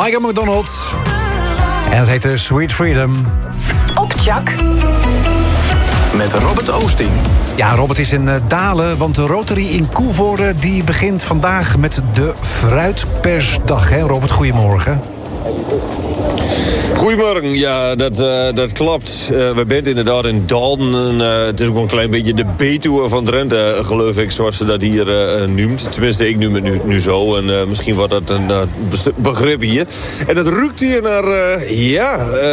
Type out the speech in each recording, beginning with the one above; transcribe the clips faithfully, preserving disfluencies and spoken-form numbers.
Michael McDonald. En het heet Sweet Freedom. Op Jack. Met Robert Oosting. Ja, Robert is in Dalen, want de Rotary in Coevorden die begint vandaag met de Fruitpersdag. Hè? Robert, goedemorgen. Goedemorgen, ja, dat, uh, dat klopt. Uh, we zijn inderdaad in Dalen. Uh, het is ook wel een klein beetje de B-tour van Drenthe, uh, geloof ik, zoals ze dat hier uh, noemt. Tenminste, ik noem het nu, nu zo. En uh, misschien wordt dat een uh, begrip hier. En het ruikt hier naar, uh, ja, uh,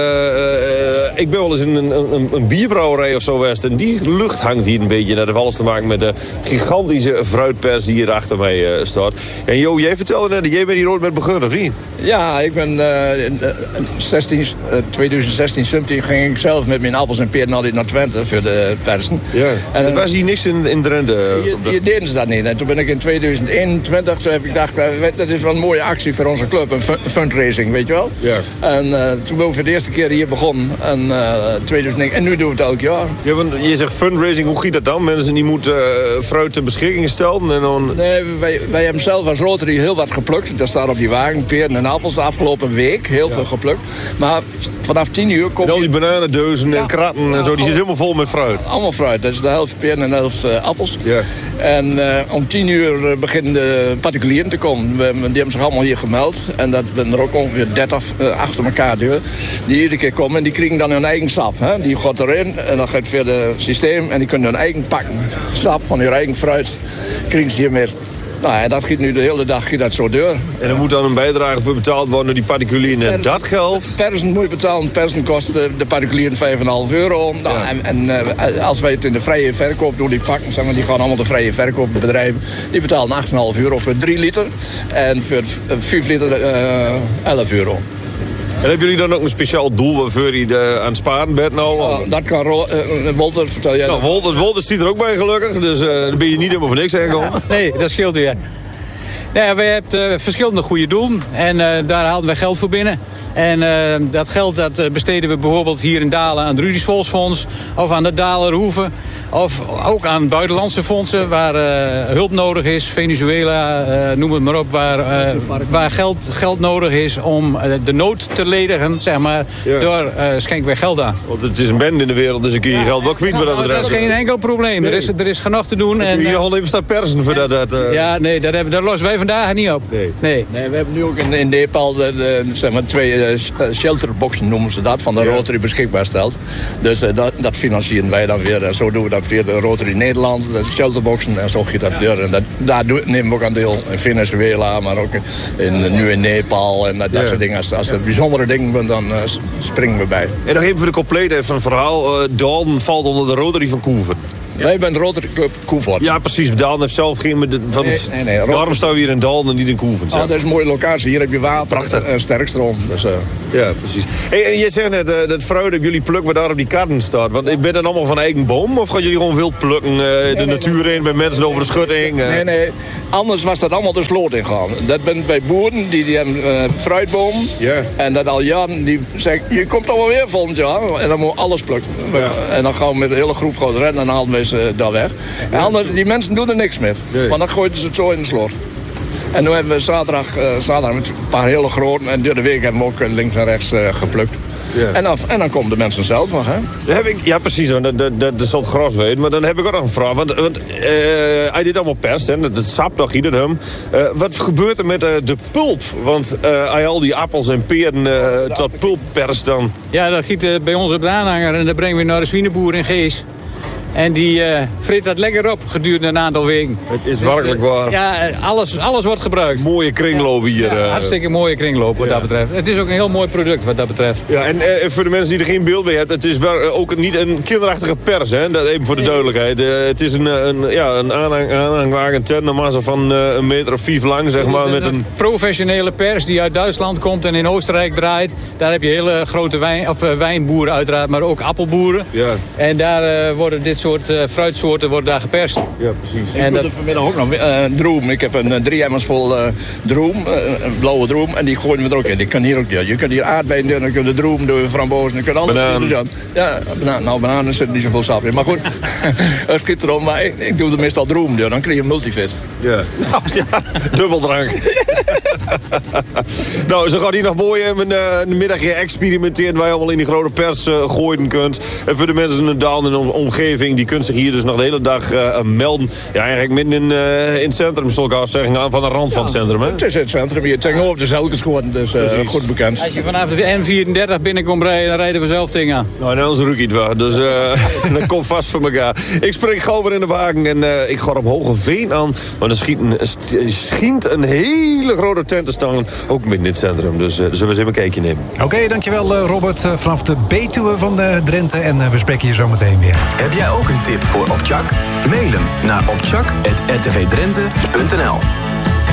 uh, ik ben wel eens in een, een, een bierbrouwerij of zo geweest. En die lucht hangt hier een beetje. Dat heeft alles te maken met de gigantische fruitpers die hier achter mij uh, staat. En Jo, jij vertelde net dat jij bent hier ooit met begonnen, of niet? Ja, ik ben uh, in, uh, zestien, twintig zestien, zeventien ging ik zelf met mijn appels en peren altijd naar Twente voor de persen. Ja, en er was hier niks in, in Drenthe. Hier, hier deden ze dat niet. En toen ben ik in twintig eenentwintig, toen heb ik gedacht, uh, dat is wel een mooie actie voor onze club, een fundraising, weet je wel. Ja. En uh, toen ben ik voor de eerste keer hier begonnen. En, uh, tweeduizend negen, en nu doen we het elk jaar. Ja, want je zegt fundraising, hoe giet dat dan? Mensen die moeten uh, fruit ter beschikking stellen en dan... Nee, wij, wij hebben zelf als Rotary heel wat geplukt. Dat staat op die wagen, peren en appels de afgelopen week. Heel ja. veel geplukt. Maar vanaf tien uur komen... En al die bananendeuzen ja. en kratten en zo, die zitten helemaal vol met fruit. Allemaal fruit. Dat is de helft peren en de helft uh, appels. Ja. En uh, om tien uur uh, beginnen de particulieren te komen. We, die hebben zich allemaal hier gemeld. En dat zijn er ook ongeveer dertig uh, achter elkaar deur. Die iedere keer komen en die krijgen dan hun eigen sap. Hè? Die gaat erin en dan gaat via het systeem. En die kunnen hun eigen pakken. Sap van hun eigen fruit krijgen ze hier meer. Nou ja, dat gaat nu de hele dag gaat dat zo door. En er moet dan een bijdrage voor betaald worden door die particulieren. En dat geld? Persen moet je betalen. Persen kost de particulieren vijf komma vijf euro. Nou, ja. En, en uh, als wij het in de vrije verkoop doen, die pakken, zeg maar, die gaan allemaal de vrije verkoopbedrijven. Die betalen acht komma vijf euro voor drie liter. En voor vijf liter uh, elf euro. En hebben jullie dan ook een speciaal doel waarvoor je de, aan het sparen bent nou? Oh, dat kan uh, Wolter, vertel jij. Nou, Wolter, Wolter stiet er ook bij gelukkig, dus uh, dan ben je niet helemaal voor niks aangekomen. Nee, dat scheelt weer. Ja, we hebben uh, verschillende goede doelen en uh, daar halen we geld voor binnen. En uh, dat geld dat uh, besteden we bijvoorbeeld hier in Dalen aan het Rudy Volksfonds of aan de Dalerhoeve. Of ook aan buitenlandse fondsen waar uh, hulp nodig is. Venezuela, uh, noem het maar op, waar, uh, waar geld, geld nodig is om uh, de nood te ledigen, zeg maar. Ja. Door uh, schenken wij geld aan. Want het is een bende in de wereld, dus dan kun je ja. geld wel kwijt. Nou, dat, dat is geen enkel probleem. Nee. Er, is, er is genoeg te doen. En, je al even staan persen voor dat. dat uh... Ja, nee, dat, hebben, dat lossen wij vandaag niet op. Nee. Nee. Nee, we hebben nu ook in, in Nepal de, de, zeg maar, twee uh, shelterboxen, noemen ze dat, van de ja. Rotary beschikbaar stelt. Dus uh, dat, dat financieren wij dan weer. Uh, zo doen we dat via de Rotary Nederland, de shelterboxen, en zo gaat dat deur. En dat, daar nemen we ook aan deel. In Venezuela, maar ook in, nu in Nepal en dat, dat ja. soort dingen. Als, als er bijzondere dingen zijn, dan uh, springen we bij. En nog even voor de compleetheid van het verhaal. Uh, Dalen valt onder de Rotary van Coevorden. Ja. Wij zijn de Rotary Club Coevorden. Ja, precies. Dalen heeft zelf geen... Met de, van, nee, nee, nee. Daarom staan we hier in Dalen en niet in Coevorden. Oh, dat is een mooie locatie. Hier heb je water. Prachtig. En sterkstroom. Dus, uh... Ja, precies. Hey, en je zegt net uh, dat fruit op jullie plukken waar daar op die karten staat. Want ben je dan allemaal van eigen boom? Of gaan jullie gewoon wild plukken? Uh, nee, de nee, natuur nee. in, bij mensen over de schutting? Uh... Nee, nee. Anders was dat allemaal de sloot ingaan. Dat ben bij boeren, die, die hebben uh, fruitbomen. Yeah. En dat al jaren, die zeggen, je komt allemaal weer volgend jaar. En dan moet alles plukken. Ja. En dan gaan we met de hele groep gaan rennen en dan halen we ze daar weg. En anders, die mensen doen er niks met. Nee. Want dan gooien ze het zo in de sloot. En nu hebben we zaterdag, uh, zaterdag met een paar hele grote. En door de week hebben we ook links en rechts uh, geplukt. Ja. En, dan, en dan komen de mensen zelf nog, hè? Dat heb ik, ja, precies. Dat, dat, dat, dat zal het gras weten. Maar dan heb ik ook nog een vraag. Want, want uh, hij dit allemaal perst, hè? Dat sap nog ieder hem. Uh, wat gebeurt er met uh, de pulp? Want uh, hij al die appels en peren uh, tot pulp perst dan. Ja, dat giet uh, bij ons op de aanhanger. En dat brengen we naar de zwienenboer in Gees. En die uh, vreet dat lekker op gedurende een aantal weken. Het is werkelijk waar. Ja, alles, alles wordt gebruikt. Mooie kringloop hier. Ja, hartstikke mooie kringloop wat ja. dat betreft. Het is ook een heel mooi product wat dat betreft. Ja, en uh, voor de mensen die er geen beeld bij hebben, het is wel, uh, ook niet een kinderachtige pers, hè? Dat even voor de duidelijkheid. Uh, het is een, een, ja, een aanhang, aanhangwagen tentennamasse van uh, een meter of vier lang, zeg maar. Met een professionele pers die uit Duitsland komt en in Oostenrijk draait. Daar heb je hele grote wijn, of, uh, wijnboeren uiteraard, maar ook appelboeren. Ja. En daar uh, worden dit dit soort uh, fruitsoorten worden daar geperst. Ja, precies. En dat... vanmiddag ook nog uh, droom. Ik heb een uh, drie emmers vol uh, droom, uh, een blauwe droom. En die gooien we er ook in. Die kan hier ook, ja. Je kunt hier aardbeien doen, dan kun je droom doen, frambozen, dan kun je alles Banaan. doen. Ja, banaan. Nou, bananen zitten niet zoveel sap in. Maar goed, het schiet erom. Maar ik, ik doe er meestal droom doen. Dan krijg je multifit. Ja, nou, ja. Dubbeldrank. Nou, zo gaat hier nog mooi in een, uh, een middagje experimenteren waar je allemaal in die grote pers uh, gooien kunt. En voor de mensen in Dalen en de omgeving, die kunnen zich hier dus nog de hele dag uh, melden. Ja, eigenlijk midden in, uh, in het centrum, zal ik al zeggen, aan van de rand ja, van het centrum. Hè? Het is het centrum hier tegenover de Zelkens geworden, dus uh, goed bekend. Als je vanaf de N vierendertig binnenkomt rijden, dan rijden we zelf dingen aan. Nou, en anders roek je het wel. Dus uh, dat komt vast voor elkaar. Ik spring gauw weer in de wagen en uh, ik ga op Hogeveen aan. Maar er schiet een, schijnt een hele grote tent te staan, ook midden in het centrum. Dus uh, zullen we eens even een kijkje nemen. Oké, okay, dankjewel uh, Robert uh, vanaf de Betuwe van uh, Drenthe. En uh, we spreken je zo meteen weer. Heb jij ook een tip voor Opchak? Mail hem naar opchak apenstaartje r t v drenthe punt n l.